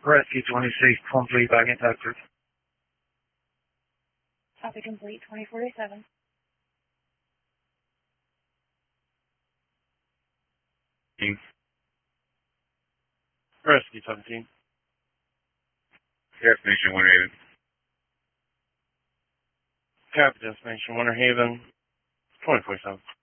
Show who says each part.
Speaker 1: Rescue 26, complete back in touch.
Speaker 2: Copy complete, 2047.
Speaker 1: Rescue 17.
Speaker 3: Destination Winter Haven.
Speaker 1: Copy, destination Winter Haven, 24/7.